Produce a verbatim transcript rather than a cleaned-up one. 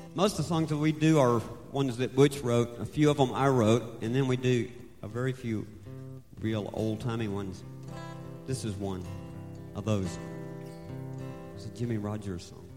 Most of the songs that we do are ones that Butch wrote. A few of them I wrote, and then we do a very few real old-timey ones. This is one of those. It's a Jimmy Rogers song.